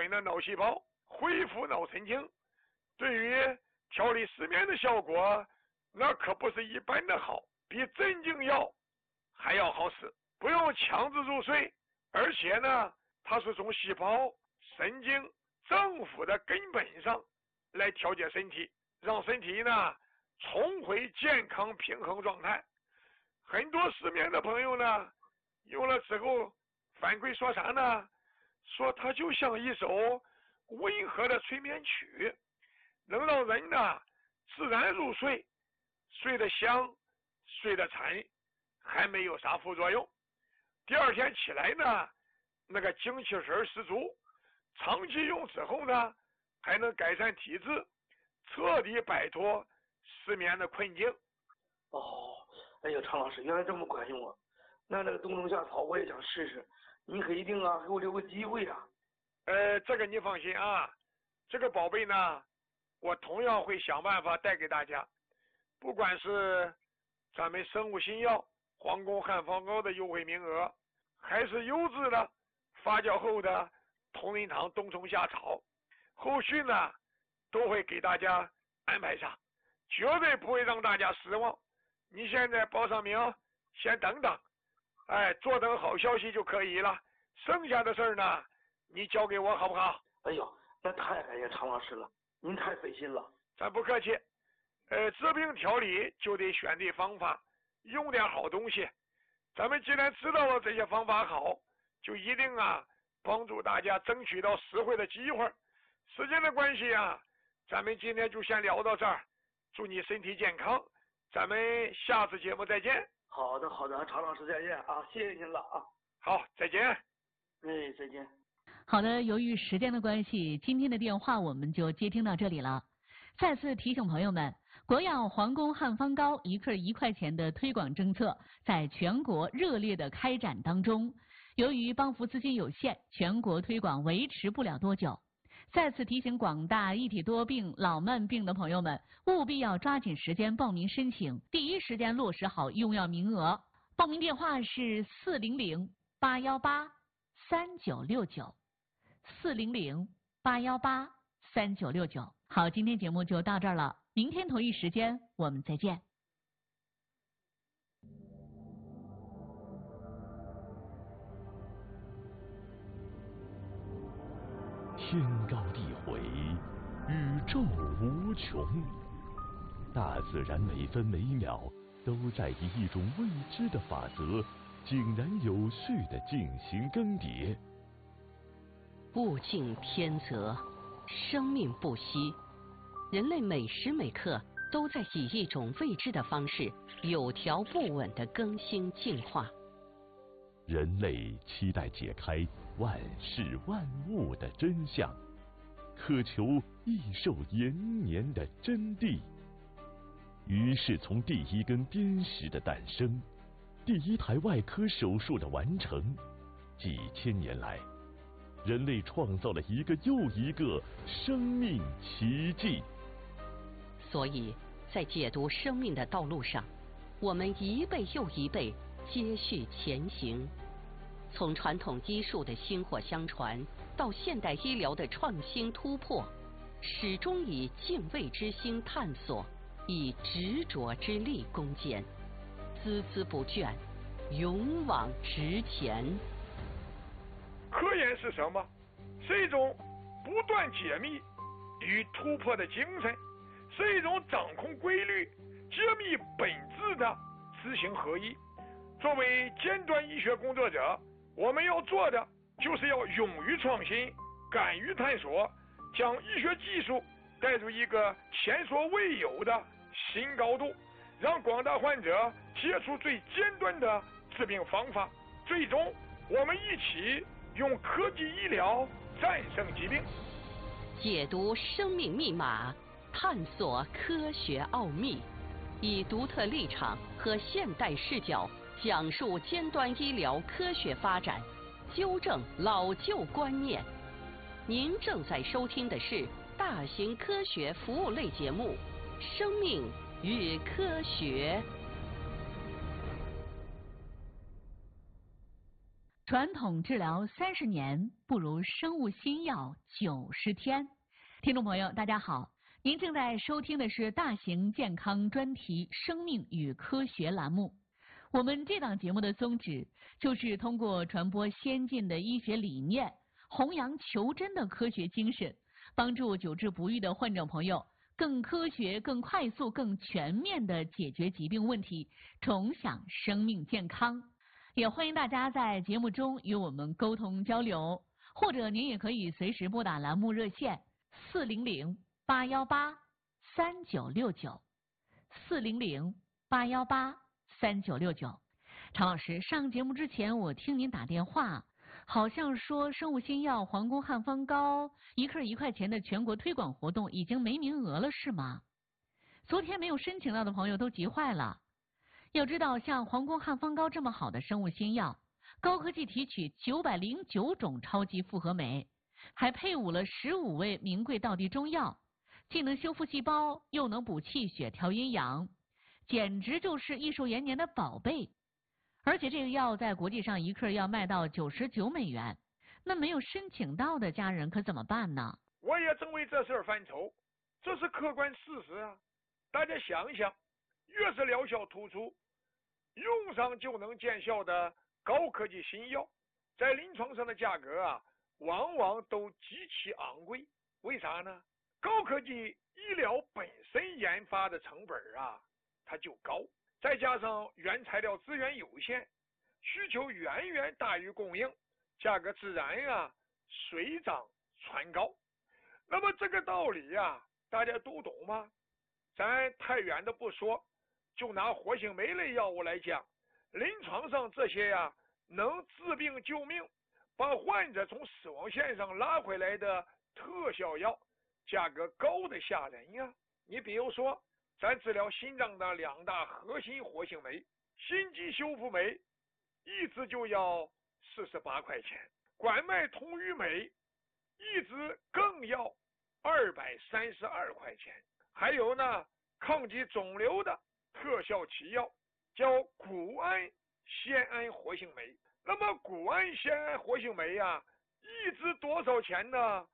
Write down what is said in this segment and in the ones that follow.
损的脑细胞，恢复脑神经，对于调理失眠的效果，那可不是一般的好，比镇静药还要好使。不用强制入睡，而且呢，它是从细胞、神经、脏腑的根本上来调节身体，让身体呢重回健康平衡状态。很多失眠的朋友呢，用了之后反馈说啥呢？说它就像一首温和的催眠曲，能让人呢自然入睡，睡得香，睡得沉，还没有啥副作用。第二天起来呢，那个精气神十足。长期用之后呢，还能改善体质，彻底摆脱失眠的困境。 哦，哎呀，常老师，原来这么管用啊！那个冬虫夏草我也想试试，您可一定啊给我留个机会啊。 这个你放心啊，这个宝贝呢，我同样会想办法带给大家。不管是咱们生物新药皇宫汉方膏的优惠名额，还是优质的发酵后的同仁堂冬虫夏草，后续呢都会给大家安排上，绝对不会让大家失望。你现在报上名，先等等，坐等好消息就可以了。剩下的事儿呢，你交给我好不好？ 哎呦，那太感谢常老师了，您太费心了。 咱不客气。治病调理就得选对方法，用点好东西。咱们既然知道了这些方法好，就一定啊帮助大家争取到实惠的机会。时间的关系啊，咱们今天就先聊到这儿。祝你身体健康，咱们下次节目再见。 好的，常老师再见啊，谢谢您了啊。 好，再见。 再见。 好的，由于时间的关系，今天的电话我们就接听到这里了。再次提醒朋友们，国药皇宫汉方膏1克1块钱的推广政策在全国热烈的开展当中。由于帮扶资金有限，全国推广维持不了多久。再次提醒广大一体多病、老慢病的朋友们，务必要抓紧时间报名申请，第一时间落实好用药名额。报名电话是400-818-3969，400-818-3969。好，今天节目就到这儿了，明天同一时间我们再见。 天高地回，宇宙无穷，大自然每分每秒都在以一种未知的法则，井然有序地进行更迭。 物竞天择，生命不息，人类每时每刻都在以一种未知的方式，有条不紊地更新进化。 人类期待解开万事万物的真相，渴求益寿延年的真谛。于是从第一根砭石的诞生，第一台外科手术的完成，几千年来，人类创造了一个又一个生命奇迹。 所以在解读生命的道路上，我们一辈又一辈接续前行，从传统医术的薪火相传到现代医疗的创新突破，始终以敬畏之心探索，以执着之力攻坚，孜孜不倦，勇往直前。 科研是什么？是一种不断解密与突破的精神，是一种掌控规律、揭秘本质的知行合一。作为尖端医学工作者，我们要做的就是要勇于创新，敢于探索，将医学技术带入一个前所未有的新高度，让广大患者接触最尖端的治病方法。最终，我们一起用科技医疗战胜疾病， 解读生命密码，探索科学奥秘，以独特立场和现代视角讲述尖端医疗科学发展，纠正老旧观念。您正在收听的是大型科学服务类节目《生命与科学》。 传统治疗30年，不如生物新药90天。听众朋友，大家好，您正在收听的是大型健康专题《生命与科学》栏目。我们这档节目的宗旨就是通过传播先进的医学理念，弘扬求真的科学精神，帮助久治不愈的患者朋友更科学、更快速、更全面地解决疾病问题，重享生命健康。也欢迎大家在节目中与我们沟通交流，或者您也可以随时拨打栏目热线400-818-3969，400-818-3969。常老师，上节目之前我听您打电话，好像说生物新药皇宫汉方膏1克1块钱的全国推广活动已经没名额了，是吗？昨天没有申请到的朋友都急坏了。要知道，像皇宫汉方膏这么好的生物新药，高科技提取909种超级复合酶，还配伍了15味名贵道地中药，既能修复细胞，又能补气血、调阴阳，简直就是益寿延年的宝贝。而且这个药在国际上1克要卖到99美元，那没有申请到的家人可怎么办呢？ 我也正为这事儿犯愁，这是客观事实啊。大家想一想，越是疗效突出，用上就能见效的高科技新药，在临床上的价格啊，往往都极其昂贵。为啥呢？高科技医疗本身研发的成本啊，它就高，再加上原材料资源有限，需求远远大于供应，价格自然啊水涨船高。那么这个道理啊，大家都懂吗？咱太远的不说，就拿活性酶类药物来讲，临床上这些呀能治病救命，把患者从死亡线上拉回来的特效药，价格高得吓人呀。你比如说，咱治疗心脏的2大核心活性酶，心肌修复酶一支就要48块钱，管脉通瘀酶一支更要232块钱。还有呢，抗击肿瘤的特效奇药叫谷氨酰胺活性酶。那么谷氨酰胺活性酶啊，一支多少钱呢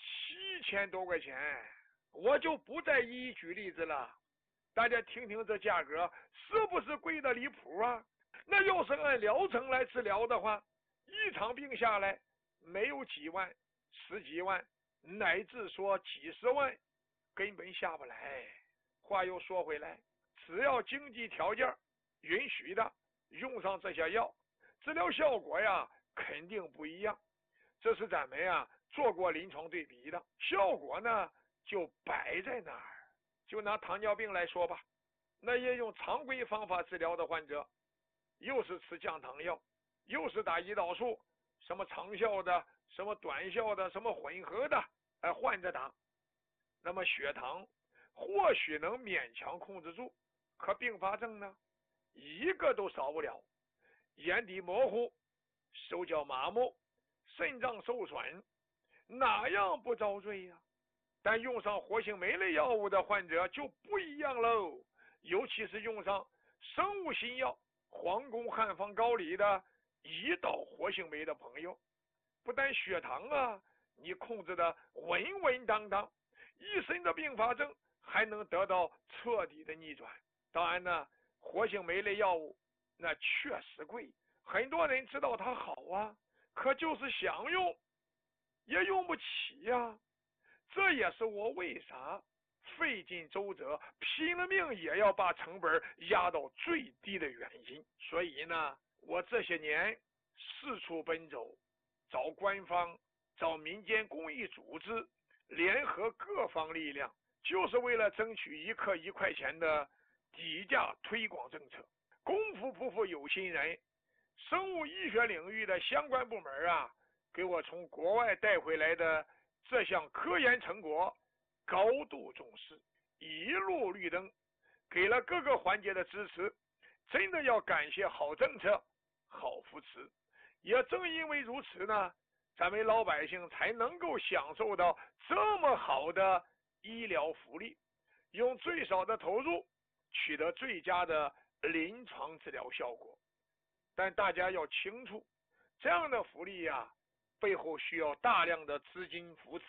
？7000多块钱。我就不再一一举例子了，大家听听这价格是不是贵的离谱啊？那要是按疗程来治疗的话，一场病下来没有几万、10几万，乃至说几十万，根本下不来。话又说回来，只要经济条件允许的，用上这些药，治疗效果呀肯定不一样。这是咱们呀做过临床对比的，效果呢就摆在那儿。就拿糖尿病来说吧，那些用常规方法治疗的患者，又是吃降糖药，又是打胰岛素，什么长效的，什么短效的，什么混合的，换着打。那么血糖或许能勉强控制住，可并发症呢，一个都少不了。眼底模糊、手脚麻木、肾脏受损，哪样不遭罪呀？但用上活性酶类药物的患者就不一样喽，尤其是用上生物新药皇宫汉方膏里的胰岛活性酶的朋友，不但血糖啊你控制的稳稳当当，一身的并发症还能得到彻底的逆转。当然呢，活性酶类药物那确实贵，很多人知道它好啊，可就是想用也用不起呀。这也是我为啥费尽周折拼了命也要把成本压到最低的原因。所以呢，我这些年四处奔走，找官方，找民间公益组织，联合各方力量，就是为了争取1克1块钱的底价推广政策。功夫不负有心人，生物医学领域的相关部门啊，给我从国外带回来的这项科研成果高度重视，一路绿灯，给了各个环节的支持，真的要感谢好政策、好扶持。也正因为如此呢，咱们老百姓才能够享受到这么好的医疗福利，用最少的投入取得最佳的临床治疗效果。但大家要清楚， 这样的福利呀，背后需要大量的资金扶持。